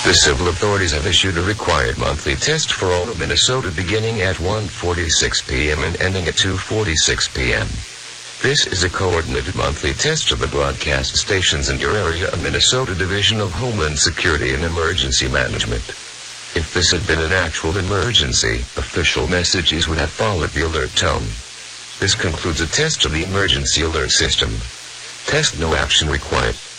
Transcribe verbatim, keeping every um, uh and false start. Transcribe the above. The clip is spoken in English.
The civil authorities have issued a required monthly test for all of Minnesota beginning at one forty-six p m and ending at two forty-six p m This is a coordinated monthly test of the broadcast stations in your area of Minnesota Division of Homeland Security and Emergency Management. If this had been an actual emergency, official messages would have followed the alert tone. This concludes a test of the emergency alert system. Test no action required.